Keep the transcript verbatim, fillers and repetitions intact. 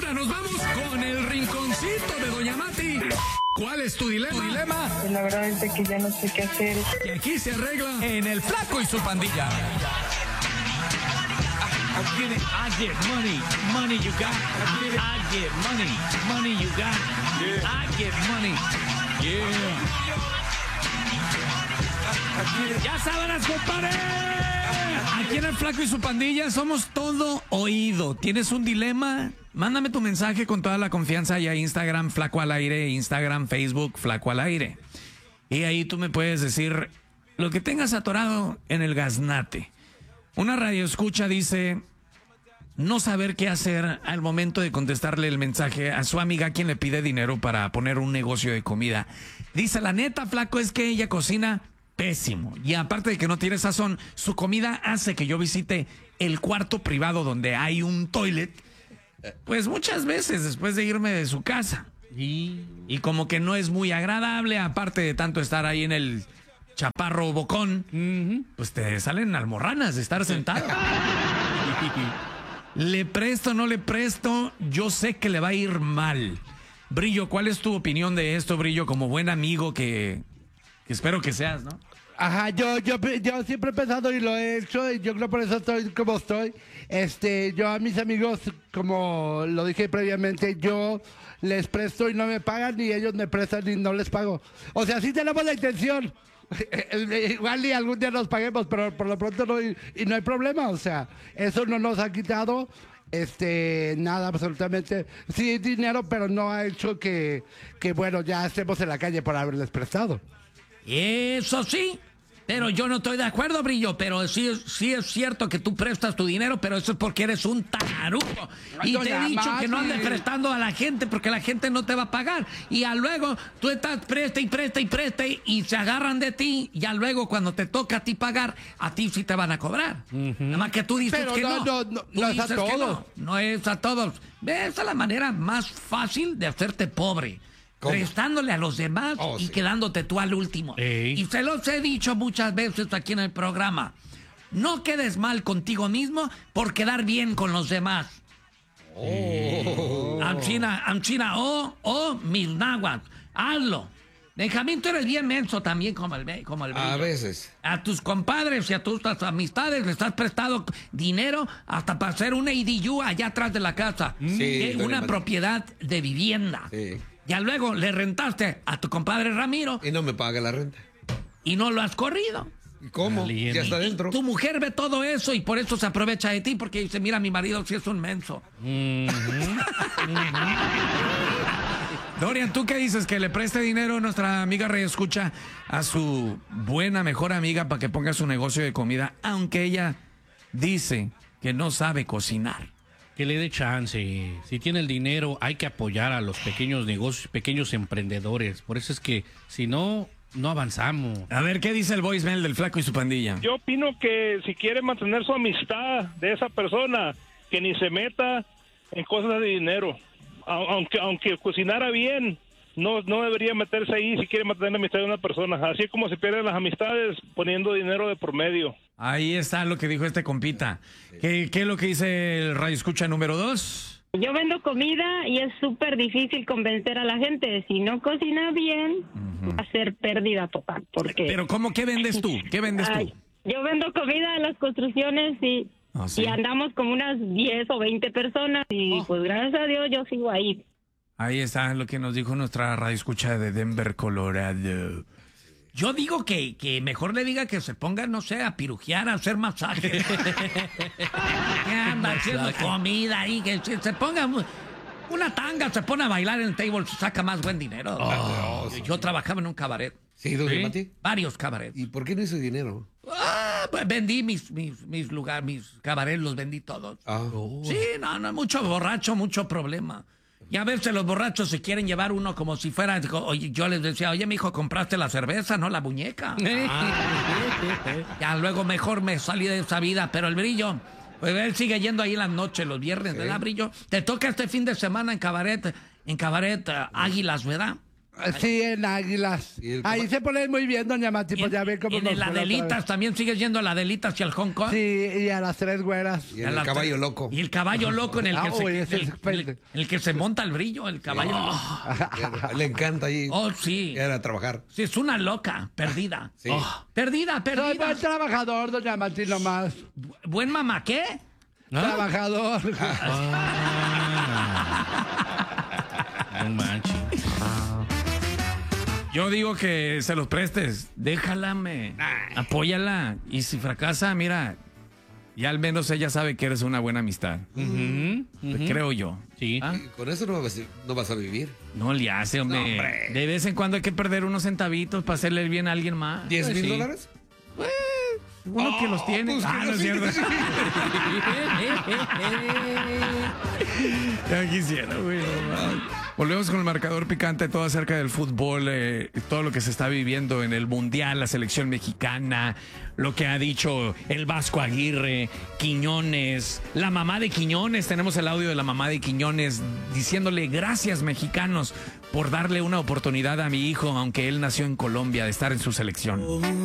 ahora nos vamos con el rinconcito de Doña Mati. ¿Cuál es tu dilema? ¿Tu dilema? La verdad es que ya no sé qué hacer. Que aquí se arregla en El Flaco y su pandilla. I get it, I get money, money you got. I get it, I get money, money you got. Yeah. I get money, yeah. Ya sabrás, compadre. Aquí en El Flaco y su pandilla somos todo oído. ¿Tienes un dilema? Mándame tu mensaje con toda la confianza allá a Instagram, Flaco al Aire, Instagram, Facebook, Flaco al Aire. Y ahí tú me puedes decir lo que tengas atorado en el gaznate. Una radioescucha dice no saber qué hacer al momento de contestarle el mensaje a su amiga quien le pide dinero para poner un negocio de comida. Dice, la neta, Flaco, es que ella cocina pésimo. Y aparte de que no tiene sazón, su comida hace que yo visite el cuarto privado donde hay un toilet, pues muchas veces después de irme de su casa. Y, y como que no es muy agradable, aparte de tanto estar ahí en el chaparro bocón, uh-huh. pues te salen almorranas de estar sentado. ¿Le presto o no le presto? Yo sé que le va a ir mal. Brillo, ¿cuál es tu opinión de esto, Brillo, como buen amigo que, que espero que seas, ¿no? Ajá, yo, yo, yo siempre he pensado y lo he hecho, y yo creo por eso estoy como estoy. Este, yo a mis amigos, como lo dije previamente, yo les presto y no me pagan, y ellos me prestan y no les pago. O sea, sí tenemos la intención. Igual y algún día nos paguemos, pero por lo pronto no, y, y no hay problema. O sea, eso no nos ha quitado este nada, absolutamente. Sí, dinero, pero no ha hecho que, que bueno, ya estemos en la calle por haberles prestado. Eso sí, pero yo no estoy de acuerdo, Brillo, pero sí, sí es cierto que tú prestas tu dinero, pero eso es porque eres un tarugo. Y te he dicho que no andes prestando a la gente porque la gente no te va a pagar. Y ya luego tú estás presta y presta y presta y se agarran de ti. Y ya luego cuando te toca a ti pagar, a ti sí te van a cobrar. Uh-huh. Nada más que tú dices pero que no. no, no, no, tú no dices es a que todos. no. No es a todos. Esa es la manera más fácil de hacerte pobre. ¿Cómo? Prestándole a los demás oh, y sí. quedándote tú al último. Ey. Y se los he dicho muchas veces aquí en el programa. No quedes mal contigo mismo por quedar bien con los demás. Oh. Anchina, Anchina, o, o mis naguas. Hazlo. Benjamín, tú eres bien menso también como el, como el Brillo. A veces. A tus compadres y a tus amistades les has prestado dinero hasta para hacer un A D U allá atrás de la casa. Sí, eh, una propiedad de vivienda. Sí. Ya luego le rentaste a tu compadre Ramiro. Y no me paga la renta. Y no lo has corrido. ¿Y cómo? Aliena. Ya está dentro. Tu mujer ve todo eso y por eso se aprovecha de ti, porque dice, mira, mi marido sí es un menso. Mm-hmm. Dorian, ¿tú qué dices? Que le preste dinero nuestra amiga reescucha a su buena, mejor amiga para que ponga su negocio de comida, aunque ella dice que no sabe cocinar. Que le dé chance. Si tiene el dinero, hay que apoyar a los pequeños negocios, pequeños emprendedores. Por eso es que, si no, no avanzamos. A ver, ¿qué dice el voicemail del Flaco y su pandilla? Yo opino que si quiere mantener su amistad de esa persona, que ni se meta en cosas de dinero. Aunque, aunque cocinara bien, no, no debería meterse ahí si quiere mantener la amistad de una persona. Así como se pierden las amistades poniendo dinero de por medio. Ahí está lo que dijo este compita. ¿Qué, qué es lo que dice el radio escucha número dos? Yo vendo comida y es súper difícil convencer a la gente. Si no cocina bien, uh-huh. va a ser pérdida total. Porque... Pero ¿cómo? ¿Qué vendes tú? ¿Qué vendes Ay, tú? Yo vendo comida en las construcciones y, oh, ¿sí? y andamos como unas diez o veinte personas. Y oh. pues gracias a Dios yo sigo ahí. Ahí está lo que nos dijo nuestra radio escucha de Denver, Colorado. Yo digo que, que mejor le diga que se ponga, no sé, a pirujear, a hacer masaje. Que anda haciendo comida ahí, que se, se ponga una tanga, se pone a bailar en el table, se saca más buen dinero. Oh, yo, yo trabajaba en un cabaret. ¿Sí, don ¿Sí? Mati? Varios cabarets. ¿Y por qué no hizo dinero? Ah, pues vendí mis, mis, mis lugares, mis cabarets, los vendí todos. Oh. Sí, no, no, mucho borracho, mucho problema. Y a veces los borrachos se quieren llevar uno como si fuera... Oye, yo les decía, oye, mijo, compraste la cerveza, no la muñeca. Ah. Ya luego mejor me salí de esa vida, pero el Brillo, pues él sigue yendo ahí en las noches, los viernes, sí. ¿verdad, Brillo? Te toca este fin de semana en Cabaret, en Cabaret uh, Águilas, ¿verdad? Sí, en Águilas. Ahí se pone muy bien, doña Mati, pues ya ve cómo ¿Y en nos el fue la otra Adelitas vez. también sigues yendo al Adelitas y al Hong Kong? Sí, y a las tres güeras. Y el caballo loco. Y el caballo loco en el que, Ah, se, uy, ese el, es el- espérate. el que se monta el brillo, el caballo loco. Le encanta ahí. Oh, sí. Ir a trabajar. Sí, es una loca, perdida. Sí. Oh, perdida, Soy perdida. buen trabajador, doña Mati, nomás. ¿Buen mamá qué? Trabajador. No manches. Yo digo que se los prestes. Déjala, me. Apóyala. Y si fracasa, mira, ya al menos ella sabe que eres una buena amistad. Ujú, ujú. Creo yo. Sí. ¿Ah? Y con eso no vas, a- no vas a vivir. No le hace, hombre. No, hombre. De vez en cuando hay que perder unos centavitos para hacerle el bien a alguien más. ¿Diez Pues mil sí. dólares? Uno que los tiene. pues, Ah, que no es sí. cierto. Ya quisiera, güey. no mames. Volvemos con el marcador picante, todo acerca del fútbol, eh, todo lo que se está viviendo en el Mundial, la selección mexicana, lo que ha dicho el Vasco Aguirre, Quiñones, la mamá de Quiñones. Tenemos el audio de la mamá de Quiñones diciéndole gracias, mexicanos, por darle una oportunidad a mi hijo, aunque él nació en Colombia, de estar en su selección.